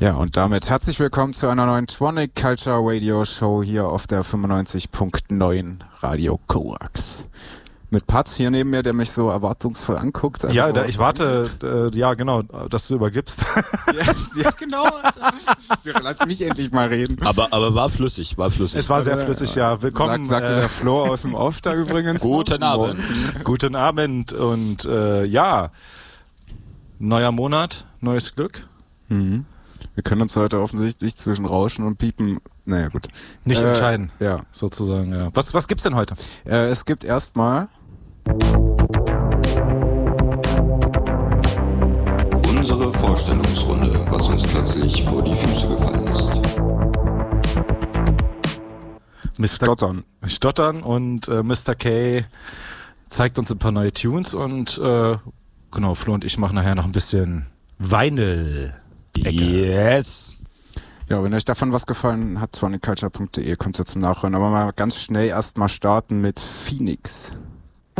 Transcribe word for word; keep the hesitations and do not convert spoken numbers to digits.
Ja, und damit herzlich willkommen zu einer neuen Tronic Culture Radio Show hier auf der fünfundneunzig Komma neun Radio Coax. Mit Patz hier neben mir, der mich so erwartungsvoll anguckt. Also ja, da, ich warte, äh, ja genau, dass du übergibst. Yes, ja, genau. Lass mich endlich mal reden. Aber aber war flüssig, war flüssig. Es war sehr flüssig, ja. Willkommen. Sagt, sagte äh, der Flo aus dem Off da übrigens. Guten Abend. Guten Abend und äh, ja, neuer Monat, neues Glück. Mhm. Wir können uns heute offensichtlich zwischen Rauschen und Piepen, naja gut. Nicht äh, entscheiden, ja. sozusagen. Ja. Was, was gibt's denn heute? Äh, es gibt erstmal unsere Vorstellungsrunde, was uns plötzlich vor die Füße gefallen ist. Mister Stottern. Stottern und äh, Mister K zeigt uns ein paar neue Tunes und äh, genau, Flo und ich machen nachher noch ein bisschen Vinyl. Yes. Ja, wenn euch davon was gefallen hat, tronic culture punkt de, kommt ihr zum Nachhören. Aber mal ganz schnell erstmal starten mit Phoenix.